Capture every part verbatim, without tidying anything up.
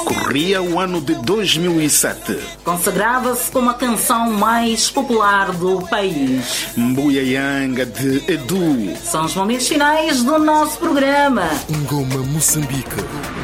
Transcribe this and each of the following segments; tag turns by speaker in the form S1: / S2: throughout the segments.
S1: Corria o ano de dois mil e sete.
S2: Consagrava-se como a canção mais popular do país.
S1: Mbuyayanga de Edu.
S2: São os momentos finais do nosso programa.
S3: Ngoma Moçambique.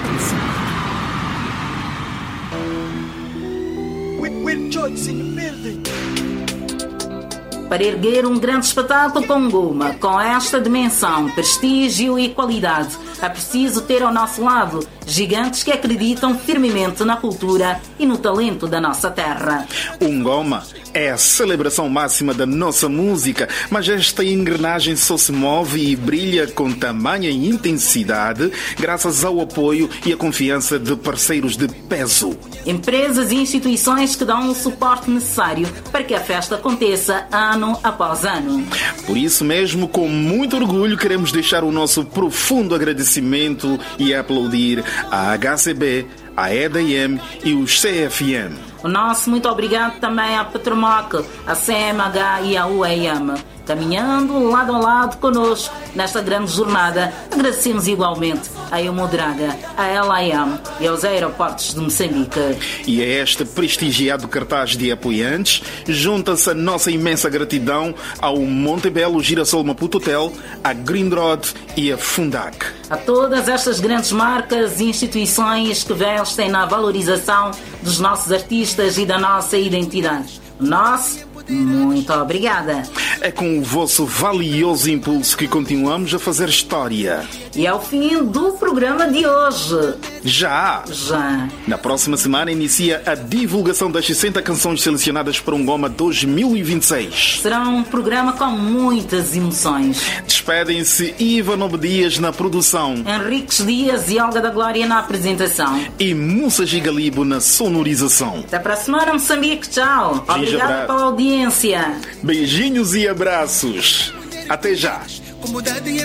S2: Para erguer um grande espetáculo com Ngoma, com esta dimensão, prestígio e qualidade, é preciso ter ao nosso lado gigantes que acreditam firmemente na cultura e no talento da nossa terra.
S1: O Ngoma é a celebração máxima da nossa música, mas esta engrenagem só se move e brilha com tamanha intensidade graças ao apoio e à confiança de parceiros de peso.
S2: Empresas e instituições que dão o suporte necessário para que a festa aconteça ano após ano.
S1: Por isso mesmo, com muito orgulho, queremos deixar o nosso profundo agradecimento e aplaudir a H C B, a E D M e os C F M.
S2: O nosso muito obrigado também à Petromoc, a C M H e a U E M, caminhando lado a lado conosco nesta grande jornada. Agradecemos igualmente a Emodraga, a L I M e aos aeroportos de Moçambique.
S1: E a este prestigiado cartaz de apoiantes junta-se a nossa imensa gratidão ao Montebello Girassol Maputo Hotel, a Greenrod e a Fundac.
S2: A todas estas grandes marcas e instituições que vestem na valorização dos nossos artistas e da nossa identidade. Nosso muito obrigada.
S1: É com o vosso valioso impulso que continuamos a fazer história.
S2: E é o fim do programa de hoje.
S1: Já!
S2: Já.
S1: Na próxima semana inicia a divulgação das sessenta canções selecionadas para o Ngoma dois mil e vinte e seis.
S2: Será um programa com muitas emoções.
S1: Despedem-se Ivan Obedias na produção,
S2: Henriques Dias e Olga da Glória na apresentação
S1: e Musa Gigalibo na sonorização.
S2: Até para a semana, Moçambique. Tchau. Obrigada pela audiência.
S1: Beijinhos e abraços. Até já.